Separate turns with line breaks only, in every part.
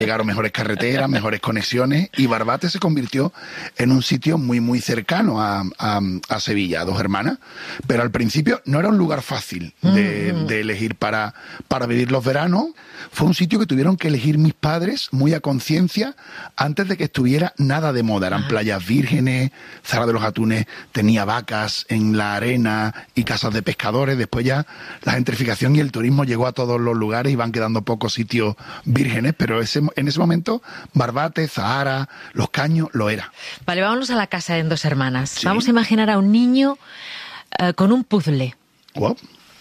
Llegaron mejores carreteras, mejores conexiones, y Barbate se convirtió en un sitio muy, muy cercano a Sevilla, a Dos Hermanas. Pero al principio no era un lugar fácil de elegir para vivir los veranos. Fue un sitio que tuvieron que elegir mis padres muy a conciencia antes de que estuviera nada de moda. Eran playas vírgenes, Zara de los Atunes tenía vacas en la arena y casas de pescadores. Después ya la gentrificación y el turismo llegó a todos los lugares y van quedando pocos sitios vírgenes, pero en ese momento Barbate, Zahara, Los Caños lo era.
Vale, vámonos a la casa de Dos Hermanas.
Sí.
Vamos a imaginar a un niño con un puzzle.
Wow.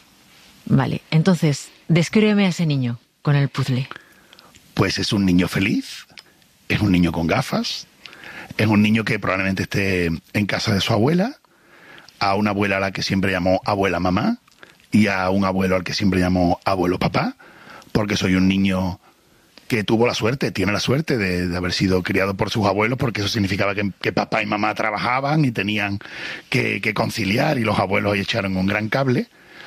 Vale, entonces, descríbeme a ese niño con el puzzle.
Pues es un niño feliz, es un niño con gafas, es un niño que probablemente esté en casa de su abuela, a una abuela a la que siempre llamó abuela mamá y a un abuelo al que siempre llamó abuelo papá, porque soy un niño que tuvo la suerte, tiene la suerte de haber sido criado por sus abuelos, porque eso significaba que papá y mamá trabajaban y tenían que conciliar, y los abuelos ahí echaron un gran cable.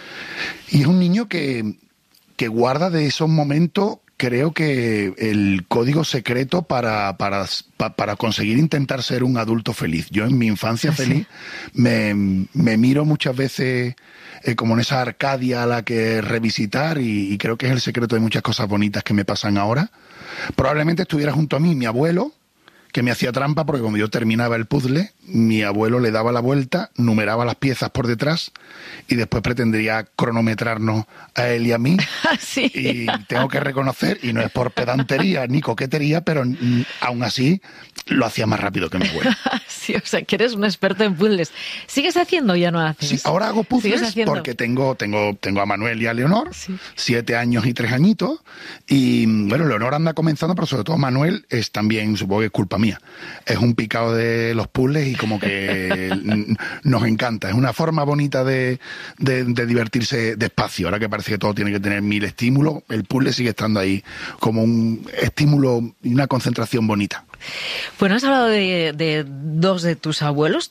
Y es un niño que guarda de esos momentos, creo que el código secreto para conseguir intentar ser un adulto feliz. Yo en mi infancia feliz me miro muchas veces como en esa Arcadia a la que revisitar, y creo que es el secreto de muchas cosas bonitas que me pasan ahora. Probablemente estuviera junto a mí mi abuelo, que me hacía trampa, porque cuando yo terminaba el puzzle, mi abuelo le daba la vuelta, numeraba las piezas por detrás y después pretendería cronometrarnos a él y a mí.
Sí.
Y tengo que reconocer, y no es por pedantería ni coquetería, pero aún así lo hacía más rápido que mi abuelo.
Sí, o sea, que eres un experto en puzzles. ¿Sigues haciendo o ya no haces?
Sí, ahora hago puzzles porque tengo a Manuel y a Leonor, 7 años y 3 añitos, y bueno, Leonor anda comenzando, pero sobre todo Manuel es también, supongo que es culpa mía. Es un picado de los puzzles y como que nos encanta. Es una forma bonita de divertirse despacio. Ahora que parece que todo tiene que tener 1000 estímulos, el puzzle sigue estando ahí como un estímulo y una concentración bonita.
Bueno, has hablado de dos de tus abuelos,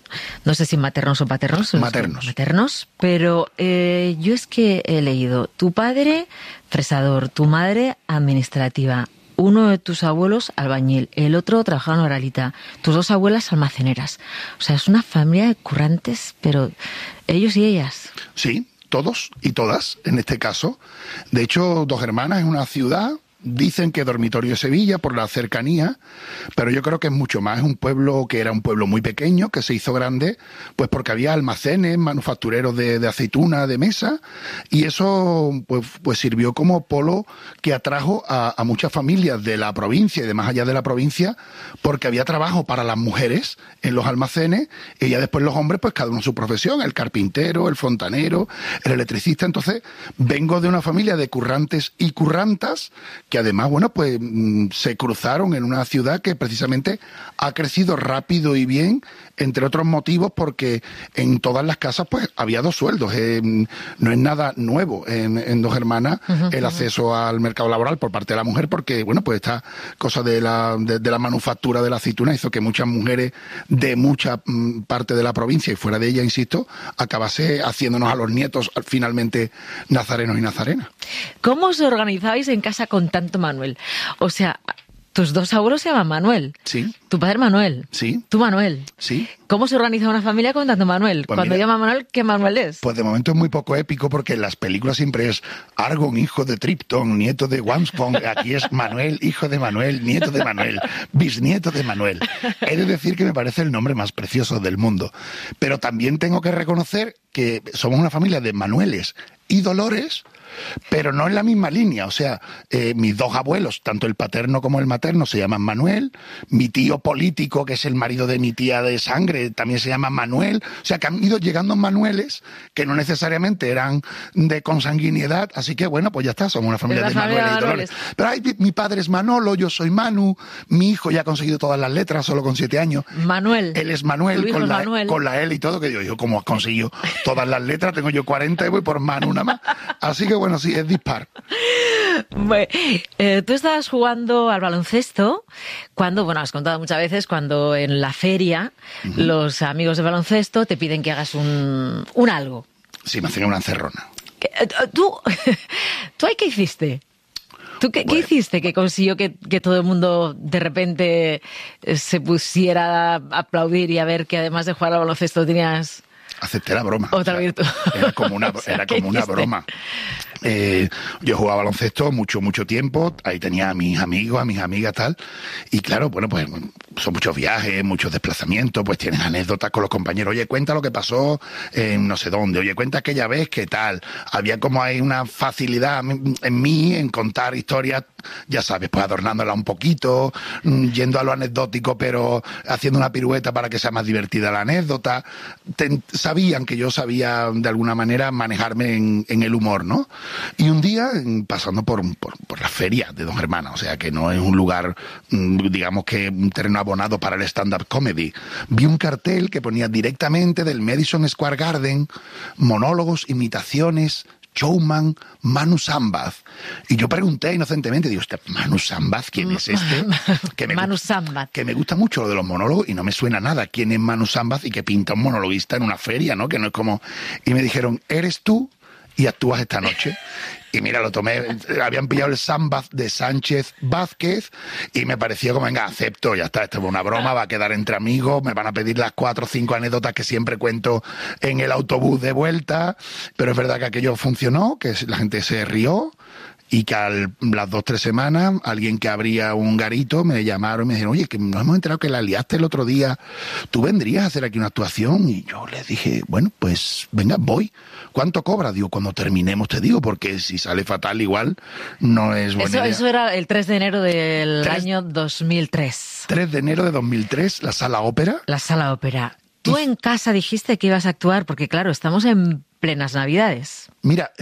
no sé si maternos o paternos. Maternos, pero yo es que he leído, tu padre fresador, tu madre administrativa, uno de tus abuelos albañil, el otro trabajaba en Oralita, tus 2 abuelas almaceneras. O sea, es una familia de currantes, pero ellos y ellas.
Sí, todos y todas, en este caso. De hecho, Dos Hermanas es una ciudad, dicen que dormitorio de Sevilla por la cercanía, pero yo creo que es mucho más. Es un pueblo que era un pueblo muy pequeño, que se hizo grande, pues porque había almacenes, manufactureros de aceituna, de mesa, y eso pues sirvió como polo que atrajo a muchas familias de la provincia y de más allá de la provincia, porque había trabajo para las mujeres en los almacenes, y ya después los hombres, pues cada uno su profesión, el carpintero, el fontanero, el electricista. Entonces, vengo de una familia de currantes y currantas, que además, bueno, pues se cruzaron en una ciudad que precisamente ha crecido rápido y bien, entre otros motivos porque en todas las casas pues había 2 sueldos. No es nada nuevo en Dos Hermanas el acceso al mercado laboral por parte de la mujer, porque, bueno, pues esta cosa de la manufactura de la aceituna hizo que muchas mujeres de mucha parte de la provincia y fuera de ella, insisto, acabase haciéndonos a los nietos finalmente nazarenos y nazarenas.
¿Cómo os organizáis en casa con tanto Manuel? O sea, tus 2 abuelos se llaman Manuel.
Sí.
Tu padre Manuel.
Sí.
Tú Manuel.
Sí.
¿Cómo se organiza una familia con tanto Manuel?
Pues
cuando
mira,
llama Manuel, ¿qué Manuel es?
Pues de momento es muy poco épico, porque en las películas siempre es Argon, hijo de Tripton, nieto de Wanspong. Aquí es Manuel, hijo de Manuel, nieto de Manuel, bisnieto de Manuel. He de decir que me parece el nombre más precioso del mundo. Pero también tengo que reconocer que somos una familia de Manueles y Dolores, pero no en la misma línea. O sea, mis 2 abuelos, tanto el paterno como el materno, se llaman Manuel. Mi tío político, que es el marido de mi tía de sangre, también se llama Manuel. O sea, que han ido llegando Manueles que no necesariamente eran de consanguinidad. Así que, bueno, pues ya está, somos una familia de Manueles y Dolores. Pero mi padre es Manolo, yo soy Manu. Mi hijo ya ha conseguido todas las letras, solo con 7 años.
Manuel.
Él es Manuel, con la L y todo, que digo yo, ¿cómo has conseguido todas las letras? Tengo yo 40 y voy por Manu nada más. Así que, bueno, sí, es dispar.
Bueno, tú estabas jugando al baloncesto cuando, bueno, has contado muchas veces, cuando en la feria los amigos de baloncesto te piden que hagas un algo.
Sí, me hacían una encerrona.
¿Tú ahí qué hiciste? ¿Tú qué hiciste que consiguió que todo el mundo de repente se pusiera a aplaudir y a ver que además de jugar al baloncesto tenías...
Acepté la broma.
Otra virtud.
Era como una, una broma. Yo jugaba baloncesto mucho tiempo, ahí tenía a mis amigos, a mis amigas, tal, y claro, bueno, pues son muchos viajes, muchos desplazamientos, pues tienes anécdotas con los compañeros, oye, cuenta lo que pasó en no sé dónde, oye, cuenta aquella vez, qué tal. Había como ahí una facilidad en mí en contar historias, ya sabes, pues adornándola un poquito, yendo a lo anecdótico, pero haciendo una pirueta para que sea más divertida la anécdota. Sabían que yo sabía de alguna manera manejarme en el humor, ¿no? Y un día, pasando por la feria de Dos Hermanas, o sea que no es un lugar, digamos que un terreno abonado para el stand-up comedy, vi un cartel que ponía directamente del Madison Square Garden, monólogos, imitaciones, showman, Manu Sambaz. Y yo pregunté inocentemente, digo, ¿Manu Sambaz? ¿Quién es este?
Manu Sambaz.
Que me gusta mucho lo de los monólogos y no me suena nada. ¿Quién es Manu Sambaz y que pinta un monologuista en una feria, no? Que no es como... Y me dijeron, ¿eres tú? Y actúas esta noche. Y mira, lo tomé, habían pillado el Sambaz de Sánchez Vázquez y me pareció como, venga, acepto, ya está, esto es una broma, va a quedar entre amigos, me van a pedir las 4 o 5 anécdotas que siempre cuento en el autobús de vuelta, pero es verdad que aquello funcionó, que la gente se rió. Y que las 2 o 3 semanas, alguien que abría un garito me llamaron y me dijeron, oye, que nos hemos enterado que la liaste el otro día, ¿tú vendrías a hacer aquí una actuación? Y yo les dije, bueno, pues venga, voy. ¿Cuánto cobra? Digo, cuando terminemos te digo, porque si sale fatal igual no es buena idea.
Eso era el 3 de enero del año 2003.
3 de enero de 2003, la Sala Ópera.
La Sala Ópera. Tú en casa dijiste que ibas a actuar, porque claro, estamos en plenas Navidades.
Mira,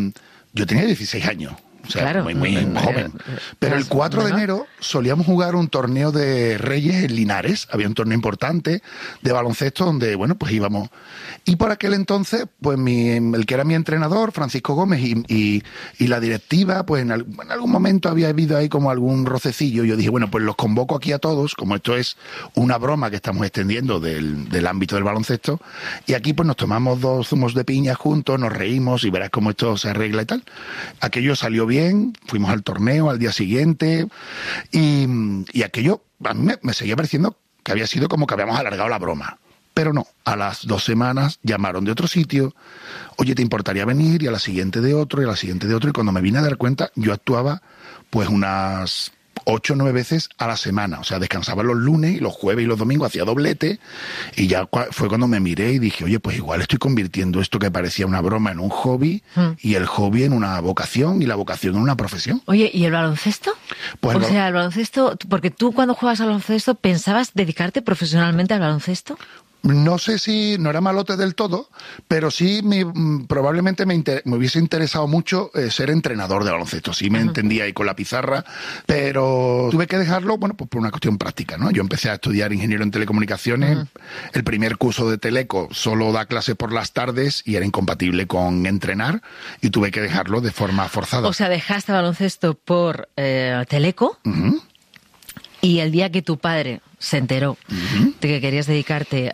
yo tenía 16 años. O sea, claro, muy joven. Pero el 4 de enero solíamos jugar un torneo de Reyes en Linares. Había un torneo importante de baloncesto donde, bueno, pues íbamos. Y por aquel entonces, pues el que era mi entrenador, Francisco Gómez, y la directiva, pues en algún momento había habido ahí como algún rocecillo. Yo dije, bueno, pues los convoco aquí a todos, como esto es una broma que estamos extendiendo del ámbito del baloncesto. Y aquí pues nos tomamos 2 zumos de piña juntos, nos reímos y verás cómo esto se arregla y tal. Aquello salió bien. Fuimos al torneo al día siguiente y aquello a mí me seguía pareciendo que había sido como que habíamos alargado la broma. Pero no, a las 2 semanas llamaron de otro sitio, oye, ¿te importaría venir? Y a la siguiente de otro, y a la siguiente de otro, y cuando me vine a dar cuenta, yo actuaba pues unas 8 o 9 veces a la semana, o sea, descansaba los lunes y los jueves y los domingos, hacía doblete, y ya fue cuando me miré y dije, oye, pues igual estoy convirtiendo esto que parecía una broma en un hobby, y el hobby en una vocación, y la vocación en una profesión.
Oye, ¿y el baloncesto? Pues el baloncesto, porque tú cuando juegas al baloncesto, ¿pensabas dedicarte profesionalmente al baloncesto?
No sé si no era malote del todo, pero sí probablemente me hubiese interesado mucho ser entrenador de baloncesto. Sí me entendía ahí con la pizarra, pero tuve que dejarlo, bueno, pues por una cuestión práctica, ¿no? Yo empecé a estudiar ingeniero en telecomunicaciones. El primer curso de Teleco solo da clases por las tardes y era incompatible con entrenar y tuve que dejarlo de forma forzada.
O sea, dejaste baloncesto por Teleco. Y el día que tu padre se enteró de que querías dedicarte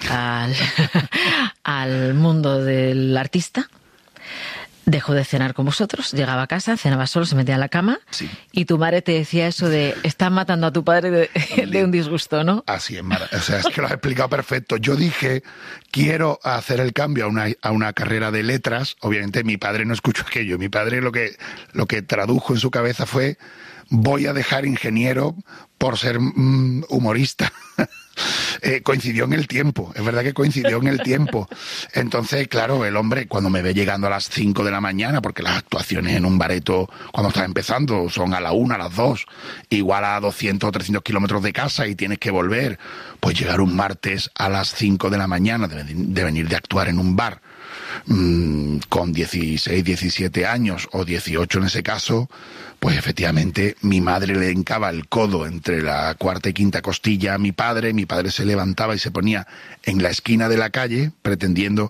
al mundo del artista, dejó de cenar con vosotros, llegaba a casa, cenaba solo, se metía en la cama, y tu madre te decía eso de, estás matando a tu padre de un disgusto, ¿no?
Así es, Mara. O sea, es que lo has explicado perfecto. Yo dije, quiero hacer el cambio a una carrera de letras. Obviamente mi padre no escuchó aquello. Mi padre lo que tradujo en su cabeza fue, voy a dejar ingeniero por ser humorista. Coincidió en el tiempo, es verdad que coincidió en el tiempo. Entonces, claro, el hombre cuando me ve llegando a las 5 de la mañana, porque las actuaciones en un bareto cuando estás empezando son a la 1, a las 2, igual a 200 o 300 kilómetros de casa y tienes que volver, pues llegar un martes a las 5 de la mañana de venir de actuar en un bar con 16, 17 años o 18 en ese caso, pues efectivamente mi madre le hincaba el codo entre la 4ª y 5ª costilla a mi padre se levantaba y se ponía en la esquina de la calle pretendiendo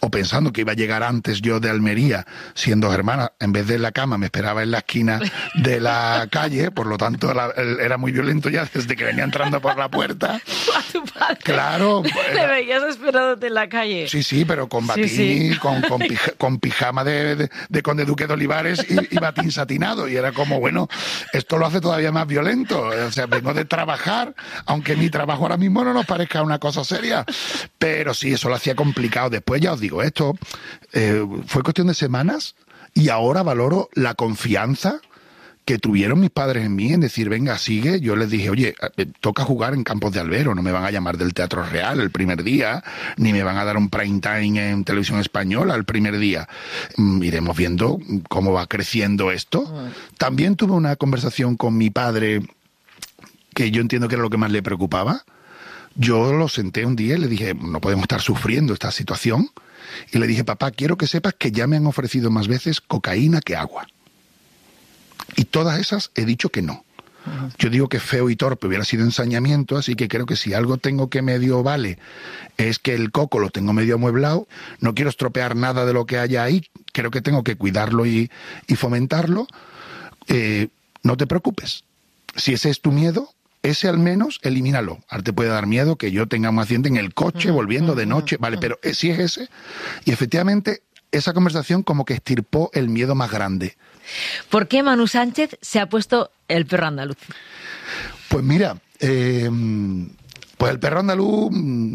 o pensando que iba a llegar antes yo de Almería, siendo hermana, en vez de en la cama me esperaba en la esquina de la calle, por lo tanto era muy violento ya desde que venía entrando por la puerta.
A tu padre.
Claro.
Le veías esperándote en la calle.
Sí, pero con batín, con pijama de Conde Duque de Olivares y batín satinado. Y era como, bueno, esto lo hace todavía más violento. O sea, vengo de trabajar, aunque mi trabajo ahora mismo no nos parezca una cosa seria. Pero sí, eso lo hacía complicado. Después ya os digo, esto fue cuestión de semanas y ahora valoro la confianza que tuvieron mis padres en mí, en decir, venga, sigue. Yo les dije, oye, toca jugar en Campos de Albero, no me van a llamar del Teatro Real el primer día, ni me van a dar un prime time en Televisión Española el primer día. Iremos viendo cómo va creciendo esto. También tuve una conversación con mi padre, que yo entiendo que era lo que más le preocupaba. Yo lo senté un día y le dije, no podemos estar sufriendo esta situación. Y le dije, papá, quiero que sepas que ya me han ofrecido más veces cocaína que agua. Y todas esas he dicho que no. Yo digo que feo y torpe hubiera sido ensañamiento, así que creo que si algo tengo que medio vale es que el coco lo tengo medio amueblado, no quiero estropear nada de lo que haya ahí, creo que tengo que cuidarlo y fomentarlo. No te preocupes, si ese es tu miedo, ese al menos elimínalo. Ahora te puede dar miedo que yo tenga un accidente en el coche volviendo de noche, vale, pero si es ese, y efectivamente esa conversación como que extirpó el miedo más grande.
¿Por qué Manu Sánchez se ha puesto el perro andaluz?
Pues mira, pues el perro andaluz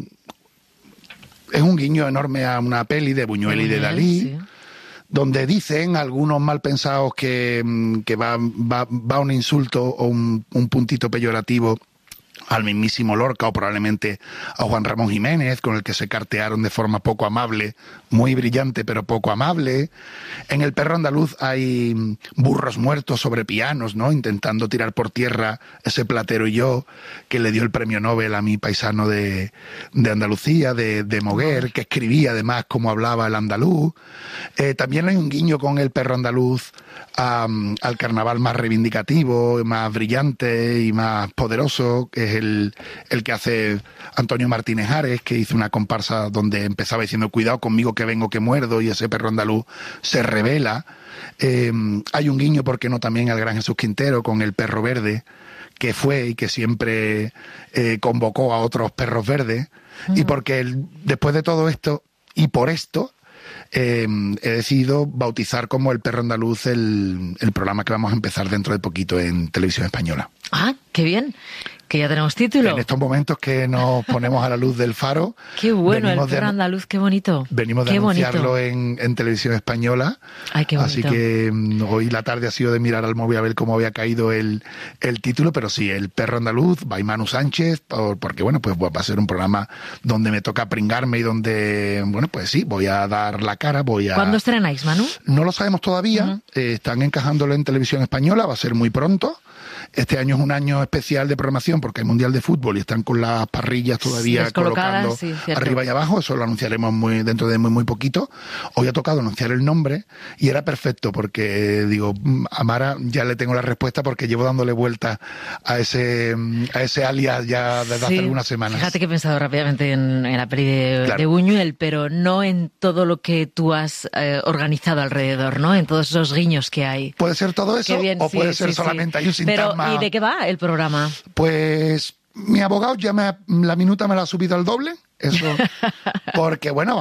es un guiño enorme a una peli de Buñuel y de Dalí, sí, donde dicen algunos mal pensados que va un insulto o un puntito peyorativo al mismísimo Lorca o probablemente a Juan Ramón Jiménez, con el que se cartearon de forma poco amable, muy brillante pero poco amable. En El perro andaluz hay burros muertos sobre pianos, ¿no?, intentando tirar por tierra ese Platero y yo, que le dio el premio Nobel a mi paisano de Andalucía, de Moguer, que escribía además como hablaba el andaluz. También hay un guiño con El perro andaluz al carnaval más reivindicativo, más brillante y más poderoso, que es el que hace Antonio Martínez Ares, que hizo una comparsa donde empezaba diciendo cuidado conmigo que vengo que muerdo, y ese perro andaluz se revela. Hay un guiño, ¿por qué no?, también al gran Jesús Quintero con El perro verde, que fue y que siempre convocó a otros perros verdes, y porque después de todo esto y por esto he decidido bautizar como El perro andaluz el programa que vamos a empezar dentro de poquito en Televisión Española.
Ah, qué bien, que ya tenemos título.
En estos momentos que nos ponemos a la luz del faro.
Qué bueno, El perro andaluz, qué bonito.
Venimos de anunciarlo en Televisión Española.
Ay, qué bonito.
Así que hoy la tarde ha sido de mirar al móvil a ver cómo había caído el título, pero sí, El perro andaluz, by Manu Sánchez, porque bueno, pues va a ser un programa donde me toca pringarme y donde, bueno, pues sí, voy a dar la cara, ¿Cuándo
estrenáis, Manu?
No lo sabemos todavía, están encajándolo en Televisión Española, va a ser muy pronto. Este año es un año especial de programación porque hay Mundial de Fútbol y están con las parrillas todavía colocando arriba y abajo. Eso lo anunciaremos dentro de muy poquito. Hoy ha tocado anunciar el nombre y era perfecto porque, digo, a Mara ya le tengo la respuesta porque llevo dándole vueltas a ese alias ya desde hace algunas semanas.
Fíjate que he pensado rápidamente en la peli de Buñuel, pero no en todo lo que tú has organizado alrededor, ¿no? En todos esos guiños que hay.
Puede ser todo eso o puede ser solamente hay un sintagma.
¿Y de qué va el programa?
Pues mi abogado ya la minuta me la ha subido al doble, eso, porque bueno,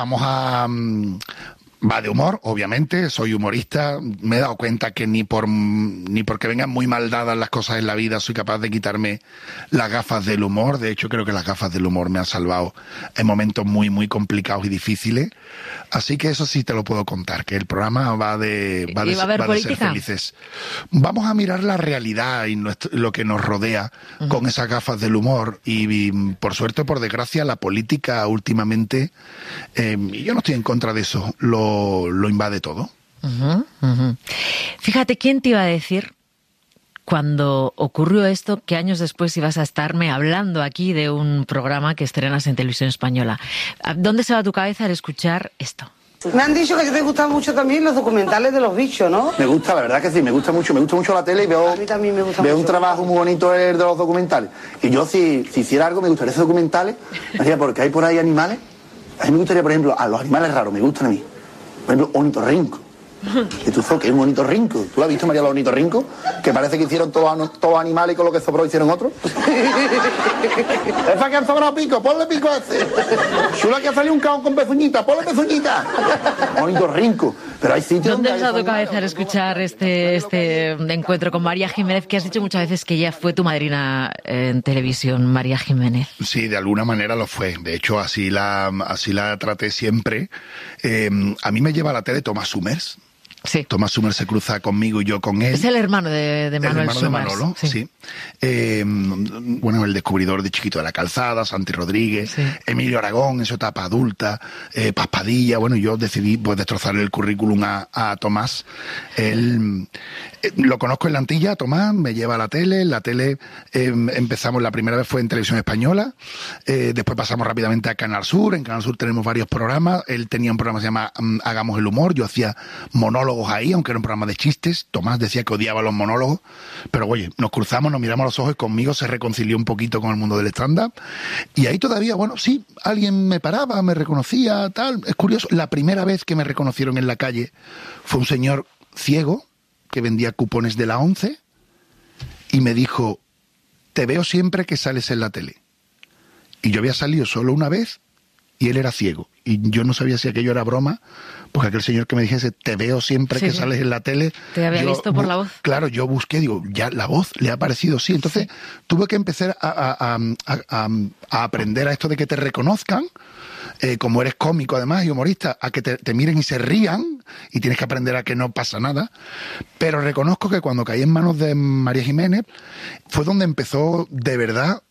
va de humor, obviamente, soy humorista, me he dado cuenta que ni porque vengan muy mal dadas las cosas en la vida soy capaz de quitarme las gafas del humor. De hecho, creo que las gafas del humor me han salvado en momentos muy complicados y difíciles. Así que eso sí te lo puedo contar, que el programa va de ser felices. Vamos a mirar la realidad y lo que nos rodea con esas gafas del humor y por suerte o por desgracia la política últimamente, y yo no estoy en contra de eso, lo invade todo.
Fíjate, ¿quién te iba a decir cuando ocurrió esto que años después ibas a estarme hablando aquí de un programa que estrenas en Televisión Española? ¿Dónde se va tu cabeza al escuchar esto?
Me han dicho que te gustan mucho también los documentales de los bichos, ¿no?
Me gusta, la verdad que sí, me gusta mucho la tele y veo,
a mí también me gusta
veo
mucho.
Un trabajo muy bonito de los documentales. Y yo si hiciera algo me gustaría hacer documentales, porque hay por ahí animales A mí me gustaría, por ejemplo, a los animales raros, me gustan a mí. Por ejemplo, ornitorrinco. Que tú que es un ornitorrinco. ¿Tú lo has visto, María, los ornitorrincos? Que parece que hicieron todos animales y con lo que sobró hicieron otros. Esa que han sobrado pico, ponle pico a ese. Chula que ha salido un caón con pezuñita, ponle pezuñita. Ornitorrinco. Pero hay sitios
¿Dónde os ha dado cabeza escuchar este encuentro con María Jiménez, que has dicho muchas veces que ella fue tu madrina en televisión, María Jiménez?
Sí, de alguna manera lo fue. De hecho, así la traté siempre. A mí me lleva a la tele Tomás Summers.
Sí.
Tomás Summers se cruza conmigo y yo con él.
Es el hermano de Manuel
El hermano
Summers.
de Manolo, sí. Bueno, el descubridor de Chiquito de la Calzada, Santi Rodríguez, sí. Emilio Aragón en su etapa adulta, Paz Padilla. Bueno, yo decidí pues destrozarle el currículum a Tomás. Él lo conozco en la Antilla, Tomás, me lleva a la tele. En la tele empezamos, la primera vez fue en Televisión Española, después pasamos rápidamente a Canal Sur. En Canal Sur tenemos varios programas. Él tenía un programa que se llama Hagamos el Humor. Yo hacía monólogos ahí, aunque era un programa de chistes. Tomás decía que odiaba los monólogos, pero oye, nos cruzamos, nos miramos a los ojos y conmigo se reconcilió un poquito con el mundo del stand-up. Y ahí todavía, bueno, sí, alguien me paraba, me reconocía, tal. Es curioso, la primera vez que me reconocieron en la calle fue un señor ciego que vendía cupones de la 11 y me dijo: te veo siempre que sales en la tele. Y yo había salido solo una vez y él era ciego. Y yo no sabía si aquello era broma, porque aquel señor que me dijese, te veo siempre que sales en la tele.
¿Te había visto por la voz?
Claro, yo busqué, digo, ya la voz le ha parecido, sí. Entonces tuve que empezar a aprender a esto de que te reconozcan, como eres cómico además y humorista, a que te miren y se rían, y tienes que aprender a que no pasa nada. Pero reconozco que cuando caí en manos de María Jiménez fue donde empezó de verdad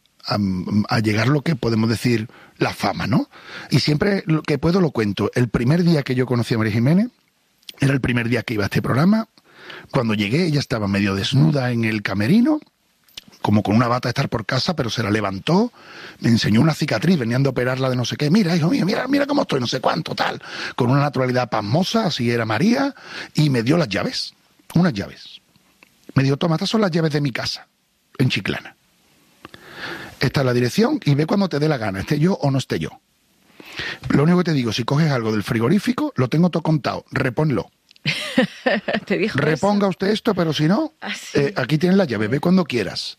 a llegar lo que podemos decir la fama, ¿no? Y siempre lo que puedo lo cuento. El primer día que yo conocí a María Jiménez era el primer día que iba a este programa. Cuando llegué, ella estaba medio desnuda en el camerino, como con una bata de estar por casa, pero se la levantó, me enseñó una cicatriz, venían de operarla de no sé qué. Mira, hijo mío, mira cómo estoy, no sé cuánto, tal. Con una naturalidad pasmosa, así era María, y me dio las llaves, unas llaves. Me dijo, toma, estas son las llaves de mi casa, en Chiclana. Esta es la dirección y ve cuando te dé la gana, esté yo o no esté yo. Lo único que te digo, si coges algo del frigorífico, lo tengo todo contado, repónlo.
¿Te dijo
Reponga
eso?
Usted esto, pero si no, aquí tienes la llave, ve cuando quieras.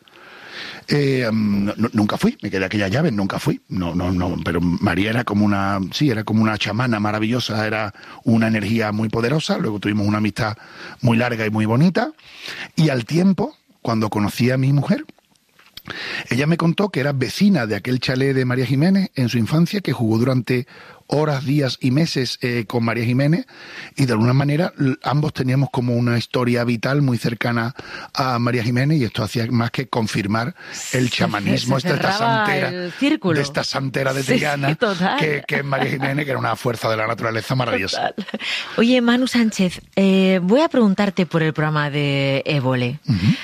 Nunca fui, me quedé aquella llave, nunca fui. No, pero María era como una chamana maravillosa, era una energía muy poderosa. Luego tuvimos una amistad muy larga y muy bonita. Y al tiempo, cuando conocí a mi mujer, ella me contó que era vecina de aquel chalet de María Jiménez en su infancia, que jugó durante horas, días y meses con María Jiménez, y de alguna manera ambos teníamos como una historia vital muy cercana a María Jiménez, y esto hacía más que confirmar el chamanismo de esta santera de Triana, que es María Jiménez, que era una fuerza de la naturaleza maravillosa.
Total. Oye, Manu Sánchez, voy a preguntarte por el programa de Évole,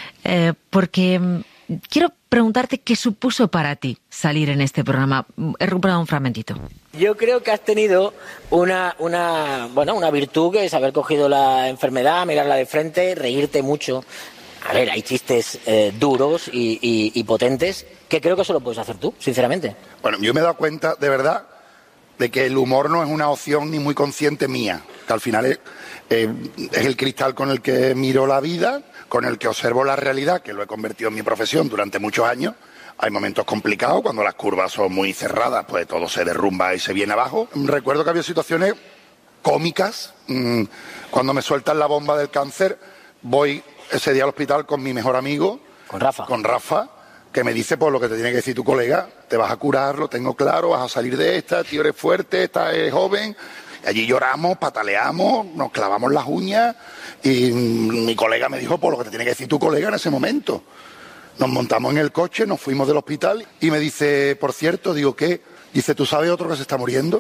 porque quiero preguntarte qué supuso para ti salir en este programa. He recuperado un fragmentito.
Yo creo que has tenido una virtud, que es haber cogido la enfermedad, mirarla de frente, reírte mucho. A ver, hay chistes duros y potentes que creo que eso lo puedes hacer tú, sinceramente.
Bueno, yo me he dado cuenta, de verdad, de que el humor no es una opción ni muy consciente mía, que al final es el cristal con el que miro la vida, con el que observo la realidad, que lo he convertido en mi profesión durante muchos años. Hay momentos complicados, cuando las curvas son muy cerradas, pues todo se derrumba y se viene abajo. Recuerdo que había situaciones cómicas, cuando me sueltan la bomba del cáncer, voy ese día al hospital con mi mejor amigo, con Rafa, que me dice, pues lo que te tiene que decir tu colega, te vas a curar, lo tengo claro, vas a salir de esta, tío, eres fuerte, estás joven. Y allí lloramos, pataleamos, nos clavamos las uñas, y mi colega me dijo, pues lo que te tiene que decir tu colega en ese momento. Nos montamos en el coche, nos fuimos del hospital y me dice, por cierto, digo, ¿qué? Dice, ¿tú sabes otro que se está muriendo?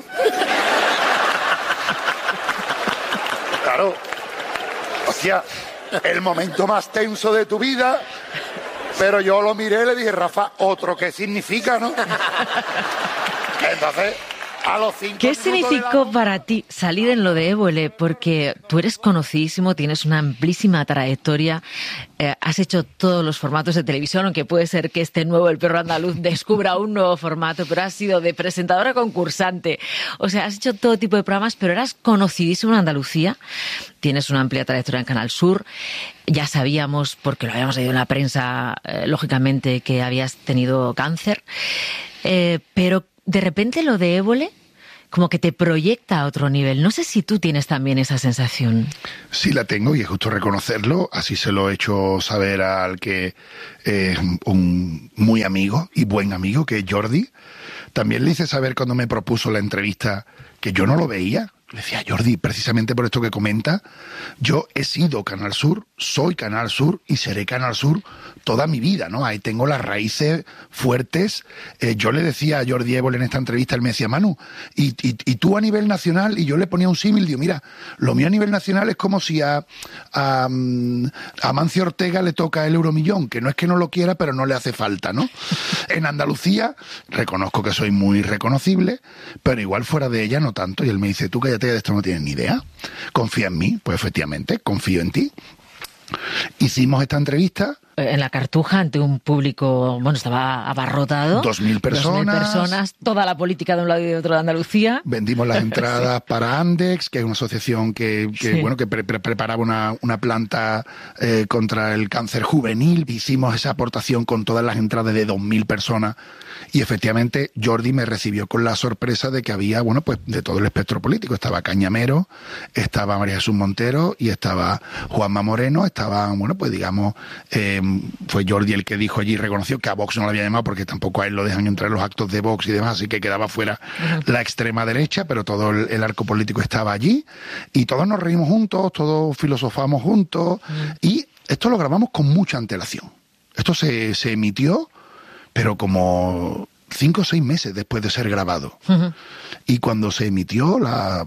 Claro. Hostia, el momento más tenso de tu vida, pero yo lo miré y le dije, Rafa, ¿otro qué significa, no? Entonces, A los 5
¿Qué significó para ti salir en lo de Évole? Porque tú eres conocidísimo, tienes una amplísima trayectoria, has hecho todos los formatos de televisión, aunque puede ser que este nuevo El Perro Andaluz descubra un nuevo formato, pero has sido de presentadora a concursante. O sea, has hecho todo tipo de programas, pero eras conocidísimo en Andalucía. Tienes una amplia trayectoria en Canal Sur. Ya sabíamos, porque lo habíamos leído en la prensa, lógicamente, que habías tenido cáncer. Pero de repente lo de Évole como que te proyecta a otro nivel. No sé si tú tienes también esa sensación.
Sí, la tengo y es justo reconocerlo. Así se lo he hecho saber al que es un muy amigo y buen amigo, que es Jordi. También le hice saber cuando me propuso la entrevista que yo no lo veía. Le decía, Jordi, precisamente por esto que comenta, yo he sido Canal Sur, soy Canal Sur y seré Canal Sur toda mi vida, ¿no? Ahí tengo las raíces fuertes. Yo le decía a Jordi Évole en esta entrevista, él me decía, Manu, y tú a nivel nacional, y yo le ponía un símil, digo, mira, lo mío a nivel nacional es como si a Amancio Ortega le toca el Euromillón, que no es que no lo quiera, pero no le hace falta, ¿no? En Andalucía, reconozco que soy muy reconocible, pero igual fuera de ella no tanto, y él me dice, tú cállate, de esto no tienes ni idea, confía en mí. Pues efectivamente, confío en ti. Hicimos esta entrevista
en la Cartuja, ante un público, bueno, estaba abarrotado.
2.000 personas.
2.000 personas, toda la política de un lado y de otro de Andalucía.
Vendimos las entradas
sí.
para Andex, que es una asociación que
sí.
bueno, que preparaba una planta contra el cáncer juvenil. Hicimos esa aportación con todas las entradas de 2.000 personas. Y efectivamente Jordi me recibió con la sorpresa de que había, bueno, pues de todo el espectro político. Estaba Cañamero, estaba María Jesús Montero y estaba Juanma Moreno. Estaba, bueno, pues digamos, fue Jordi el que dijo allí, reconoció que a Vox no lo había llamado porque tampoco a él lo dejan entrar en los actos de Vox y demás, así que quedaba fuera la extrema derecha, pero todo el arco político estaba allí y todos nos reímos juntos, todos filosofamos juntos y esto lo grabamos con mucha antelación. Esto se emitió, pero como 5 o 6 meses después de ser grabado. Y cuando se emitió,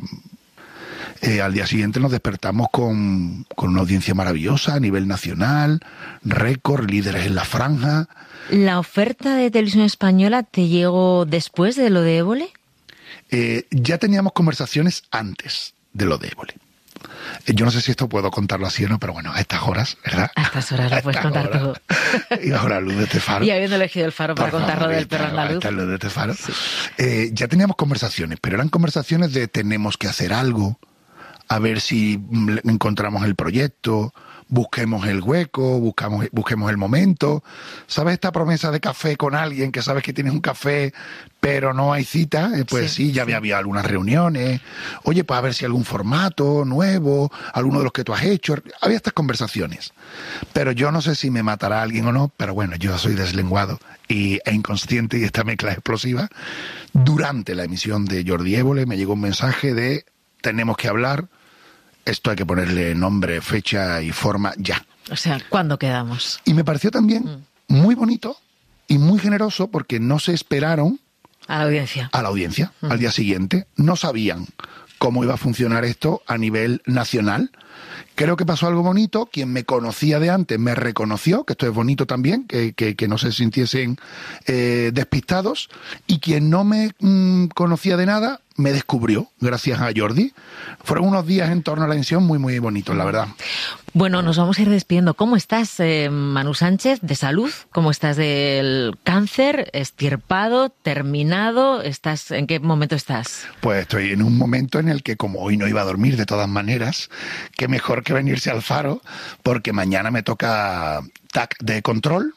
al día siguiente nos despertamos con una audiencia maravillosa a nivel nacional, récord, líderes en la franja.
¿La oferta de Televisión Española te llegó después de lo de Évole?
Ya teníamos conversaciones antes de lo de Évole. Yo no sé si esto puedo contarlo así o no, pero bueno, a estas horas, ¿verdad?
A estas horas lo puedes contar todo.
Y ahora luz de este faro.
Y habiendo elegido el faro para contar lo del Perro Andaluz.
Luz de este faro. Sí. Ya teníamos conversaciones, pero eran conversaciones de tenemos que hacer algo, a ver si encontramos el proyecto, busquemos el hueco, busquemos el momento. ¿Sabes esta promesa de café con alguien que sabes que tienes un café pero no hay cita? Pues sí, ya había algunas reuniones. Oye, pues a ver si algún formato nuevo, alguno de los que tú has hecho. Había estas conversaciones. Pero yo no sé si me matará alguien o no, pero bueno, yo soy deslenguado e inconsciente y esta mezcla explosiva. Durante la emisión de Jordi Évole me llegó un mensaje de tenemos que hablar. Esto hay que ponerle nombre, fecha y forma ya.
O sea, ¿cuándo quedamos?
Y me pareció también muy bonito y muy generoso porque no se esperaron
a la audiencia.
A la audiencia, al día siguiente. No sabían cómo iba a funcionar esto a nivel nacional. Creo que pasó algo bonito. Quien me conocía de antes me reconoció, que esto es bonito también, que no se sintiesen despistados. Y quien no me conocía de nada me descubrió, gracias a Jordi. Fueron unos días en torno a la emisión muy, muy bonitos, la verdad.
Bueno, nos vamos a ir despidiendo. ¿Cómo estás, Manu Sánchez, de salud? ¿Cómo estás del cáncer? ¿Estirpado? ¿Terminado? ¿En qué momento estás?
Pues estoy en un momento en el que, como hoy no iba a dormir de todas maneras, qué mejor que venirse al faro, porque mañana me toca TAC de control.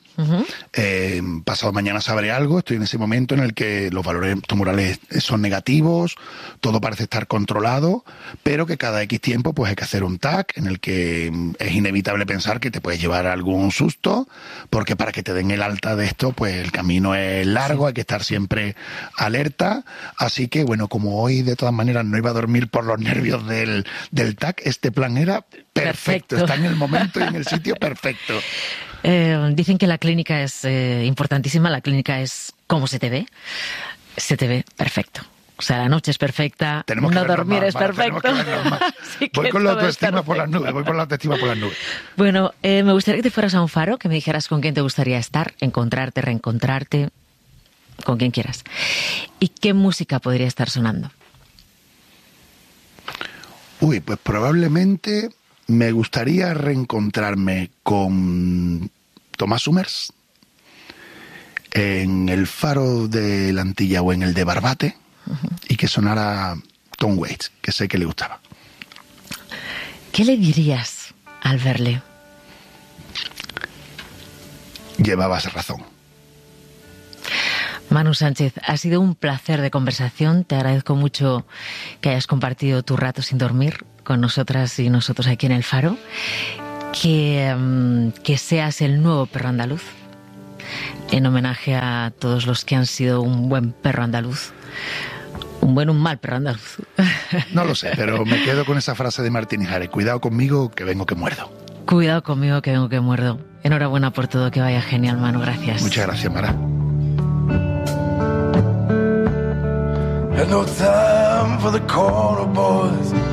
Pasado mañana sabré algo. Estoy en ese momento en el que los valores tumorales son negativos, todo parece estar controlado, pero que cada X tiempo pues hay que hacer un TAC en el que es inevitable pensar que te puedes llevar algún susto, porque para que te den el alta de esto pues el camino es largo, hay que estar siempre alerta. Así que bueno, como hoy de todas maneras no iba a dormir por los nervios del TAC, este plan era perfecto. Está en el momento y en el sitio perfecto.
Dicen que la clínica es importantísima, la clínica es cómo se te ve perfecto. O sea, la noche es perfecta,
tenemos
no dormir es perfecto.
Voy con la autoestima por las nubes,
Bueno, me gustaría que te fueras a un faro, que me dijeras con quién te gustaría estar, encontrarte, reencontrarte. con quien quieras. ¿Y qué música podría estar sonando?
Uy, pues probablemente me gustaría reencontrarme con Tomás Summers en el Faro de la Antilla o en el de Barbate, y que sonara Tom Waits, que sé que le gustaba.
¿Qué le dirías al verle?
Llevabas razón.
Manu Sánchez, ha sido un placer de conversación. Te agradezco mucho que hayas compartido tu rato sin dormir con nosotras y nosotros aquí en El Faro. Que seas el nuevo perro andaluz, en homenaje a todos los que han sido un buen perro andaluz. Un buen o un mal perro andaluz.
No lo sé, pero me quedo con esa frase de Martín Ijares: cuidado conmigo, que vengo que muerdo.
Cuidado conmigo, que vengo que muerdo. Enhorabuena por todo, que vaya genial, Manu, gracias.
Muchas gracias, Mara.
Had no time for the corner boys.